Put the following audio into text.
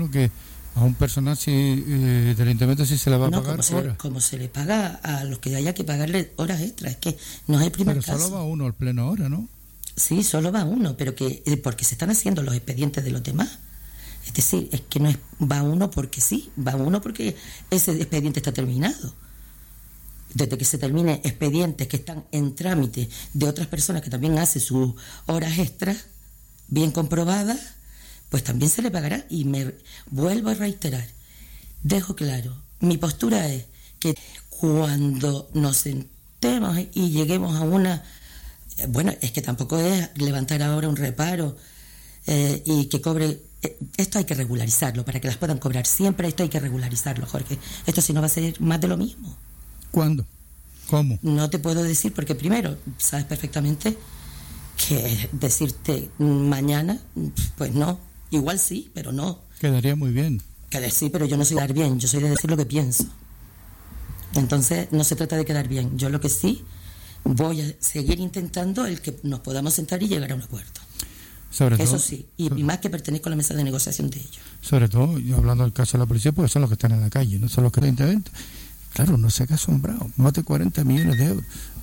ejemplo, que a un personal del ayuntamiento sí se le va a pagar horas. Como se le paga a los que haya que pagarle horas extras, es que no es el primer caso. Pero solo va uno al pleno ahora, ¿no? Sí, solo va uno, pero porque se están haciendo los expedientes de los demás. Es decir, es que no es va uno porque sí, va uno porque ese expediente está terminado. Desde que se termine expedientes que están en trámite de otras personas que también hacen sus horas extras, bien comprobadas, pues también se le pagará. Y me vuelvo a reiterar, dejo claro, mi postura es que cuando nos sentemos y lleguemos a una... Bueno, es que tampoco es levantar ahora un reparo y que cobre... Esto hay que regularizarlo para que las puedan cobrar siempre. Esto hay que regularizarlo, Jorge. Esto si no va a ser más de lo mismo. ¿Cuándo? ¿Cómo? No te puedo decir porque primero sabes perfectamente que decirte mañana, pues no. Igual sí, pero no. Quedaría muy bien. Sí, pero yo no soy de quedar bien. Yo soy de decir lo que pienso. Entonces no se trata de quedar bien. Yo lo que sí voy a seguir intentando el que nos podamos sentar y llegar a un acuerdo. Eso sí, y más que pertenezco a la mesa de negociación de ellos. Sobre todo, yo hablando del caso de la policía, porque son los que están en la calle, no son los que están en el ayuntamiento. Claro, no se ha asombrado, más de 40 millones de euros.